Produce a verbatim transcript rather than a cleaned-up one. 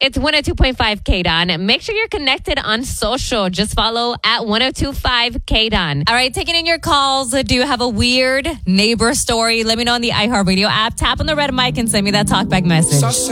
It's one oh two point five K D O N. Make sure you're connected on social. Just follow at one oh two point five K D O N. All right, taking in your calls. Do you have a weird neighbor story? Let me know on the iHeartRadio app. Tap on the red mic and send me that talkback message.